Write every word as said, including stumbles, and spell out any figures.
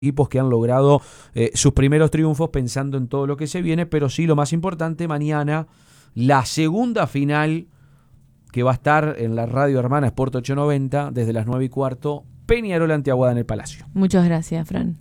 equipos que han logrado eh, sus primeros triunfos pensando en todo lo que se viene, pero sí lo más importante, mañana la segunda final que va a estar en la radio hermana Sport ochocientos noventa desde las nueve y cuarto, Peñarol ante Aguada en el Palacio. Muchas gracias, Fran.